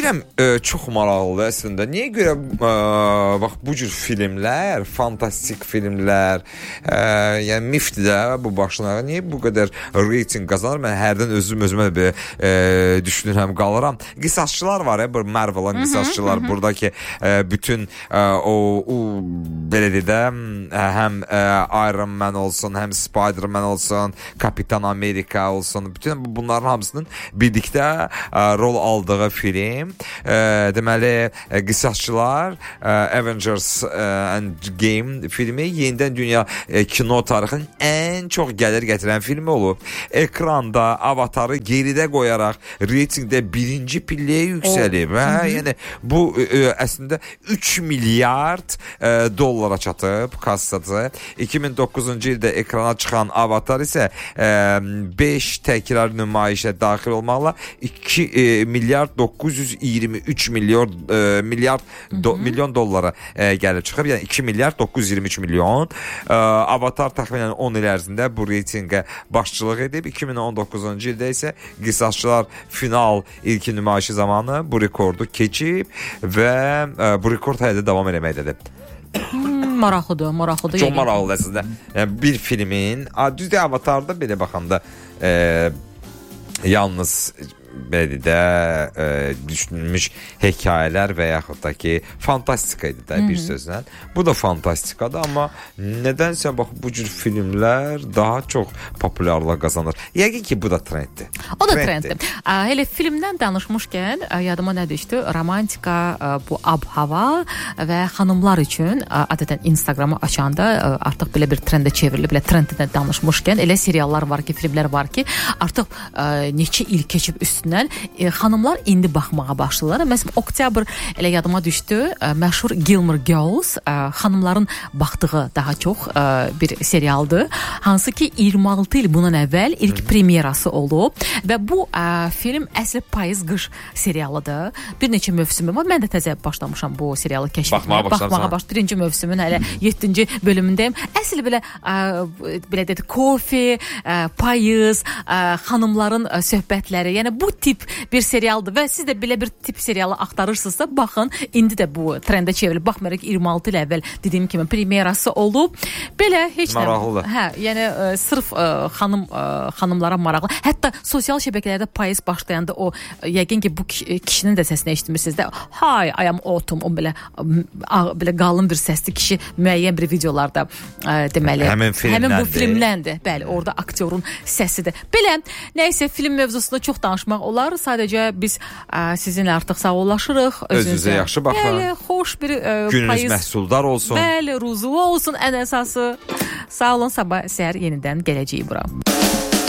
Deyirəm, çox maraqlıdır əslində. Niyə görə bax bu cür filmlər, fantastik filmlər, yəni mifdir də bu başına. Niyə bu qədər reyting qazanır? Mən hərdən özümə düşünürəm, qalıram. Qisasçılar var ya, bu Marvel'ın qisasçılar, buradakı bütün o belə dedim, həm Iron Man olsun, həm Spider-Man olsun, Kapitan Amerika olsun, bütün bunların hamısının birlikdə rol aldığı film. Deməli, qisasçılar Avengers Endgame filmi yenidən dünya kino tarixinin ən çox gəlir gətirən filmi olub. Ekranda Avatarı geridə qoyaraq reytingdə birinci pilləyə yüksəlib. Yəni bu əslində 3 milyard dollara çatıb kassası. 2009-cu ildə ekrana çıxan Avatar isə 5 təkrar nümayişə daxil olmaqla 2 milyard 923 milyon dollara gəlib çıxıb. Yəni 2 milyard 923 milyon. Avatar təxminən 10 il ərzində bu reytinqə başçılıq edib. 2019-cu ildə isə qisasçılar final ilkin nümayişi zamanı bu rekordu keçib və bu rekord hələ də davam eləməkdədir. Maraqlıdır. Çox maraqlıdır əslində. Yəni bir filmin, düzdür, Avatarda belə baxanda yalnız belə də düşünülmüş hekayələr və yaxud da ki fantastika idi də bir sözlə. Bu da fantastikadır, amma nədənsə bax bu cür filmlər daha çox populyarlıq qazanır. Yəqin ki bu da trenddir. O da trenddir. Elə filmdən danışmışkən yadıma nə düşdü? Romantika, bu ab-hava və xanımlar üçün adətən Instagramı açanda artıq belə bir trendə çevrilib, belə trenddən danışmışkən elə seriallar var ki, filmlər var ki, artıq neçə il keçib üstündən xanımlar indi baxmağa başlayırlar. Məsələn, oktyabr elə yadıma düşdü, məşhur Gilmore Girls xanımların baxdığı daha çox bir serialdır. Hansı ki 26 il bundan əvvəl ilk premyerası olub və bu film əsl payız-qış serialıdır. Bir neçə mövsümü var. Mən də təzə başlamışam bu serialı kəşfetməyə. Baxmağa birinci mövsümün hələ 7-ci bölümündəyim. Əsl belə dedik, kofe, payız, xanımların söhbətləri. Yəni bu tip bir serialdır və siz də belə bir tip serialı axtarırsınızsa, baxın, indi də bu trendə çevrilib. Baxmayaraq 26 il əvvəl dediyim kimi premyerası olub. Belə heç nə. Maraqlıdır. Yəni sırf xanımlara maraqlı. Hətta sosial şəbəkələrdə payız başlayanda o yəqin ki bu kişinin də səsini eşitmirsiniz də. Hi, I am autumn. O belə qalın bir səsli kişi müəyyən bir videolarda deməli. Həmin bu filmləndir. Bəli, orada aktyorun səsidir. Belə nəysə film mövzusunda çox danışmaq olar. Sadəcə biz sizinlə artıq sağollaşırıq. Özünüzə yaxşı baxın. Bəli, xoş bir gününüz payız, məhsuldar olsun. Bəli, ruzulu olsun ən əsası. Sağ olun, sabah səhər yenidən gələcəyik bura.